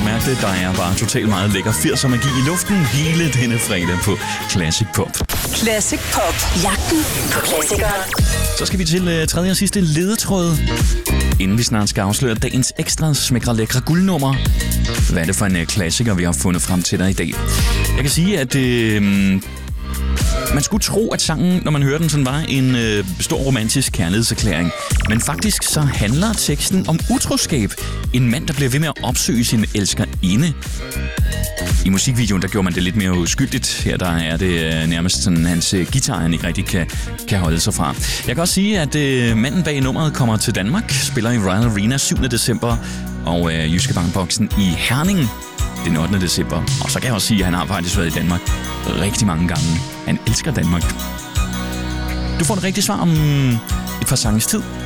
godt mærke det. Der er bare totalt meget lækker 80'er magi i luften hele denne fredag på Classic Pop. Classic Pop. Jagten på klassikere. Så skal vi til tredje og sidste ledetråd, inden vi snart skal afsløre dagens ekstra smækre lækre guldnummer. Hvad er det for en klassiker, vi har fundet frem til dig i dag? Jeg kan sige, at man skulle tro, at sangen, når man hører den, sådan var en stor romantisk kærlighedserklæring. Men faktisk så handler teksten om utroskab. En mand, der bliver ved med at opsøge sin elskerinde. I musikvideoen, der gjorde man det lidt mere uskyldigt. Her der er det nærmest sådan, hans guitar, han ikke rigtig kan holde sig fra. Jeg kan også sige, at manden bag nummeret kommer til Danmark, spiller i Royal Arena 7. december, og Jyske Bankboksen i Herning den 8. december. Og så kan jeg også sige, at han har faktisk været i Danmark rigtig mange gange. Han elsker Danmark. Du får et rigtigt svar om et par sanges tid.